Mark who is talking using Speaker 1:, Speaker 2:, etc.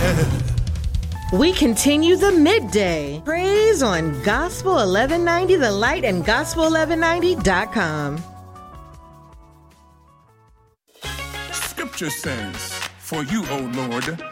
Speaker 1: We continue the midday praise on Gospel 1190 The Light and Gospel1190.com.
Speaker 2: Scripture says, "For you, O Lord,